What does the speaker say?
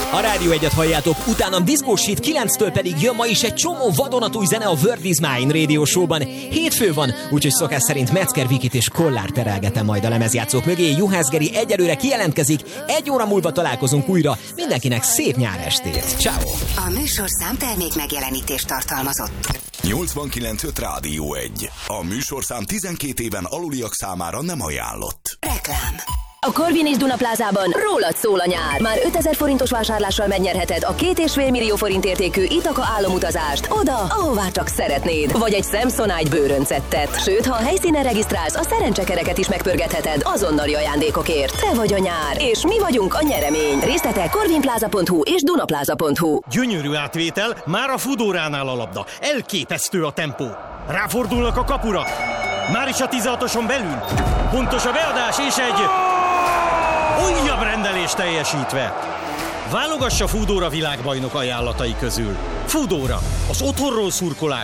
A Rádió 1-et halljátok, utánam Disco Shit, 9-től pedig jön ma is egy csomó vadonatúj zene a World is Mine Radio Show-ban. Hétfő van, úgyhogy szokás szerint Metzger Vikit és Kollár terelgetem majd a lemezjátszók mögé. Juhász Geri egyelőre kijelentkezik, 1 óra múlva találkozunk újra. Mindenkinek szép nyárestét. Ciao. A műsorszám termék megjelenítést tartalmazott. 89.5 Rádió 1. A műsorszám 12 éven aluliak számára nem ajánlott. Reklám. A Corvin és Duna Plázában rólad szól a nyár. Már 5000 forintos vásárlással megnyerheted a 2,5 millió forint értékű Ithaca álomutazást oda, ahová csak szeretnéd. Vagy egy Samsonite bőröncettet. Sőt, ha a helyszínen regisztrálsz, a szerencsekereket is megpörgetheted azonnali ajándékokért. Te vagy a nyár, és mi vagyunk a nyeremény. Részletek corvinplaza.hu és dunaplaza.hu. Gyönyörű átvétel, már a Foodóránál a labda. Elképesztő a tempó. Ráfordulnak a kapura. Már is a 16-oson belül. Pontos a beadás és egy újabb rendelés teljesítve. Válogassa Foodóra világbajnok ajánlatai közül. Foodóra, az otthonról szurkolás